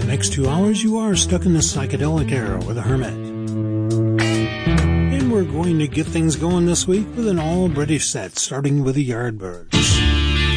next 2 hours, you are stuck in the psychedelic era with a hermit. And we're going to get things going this week with an all-British set, starting with the Yardbirds.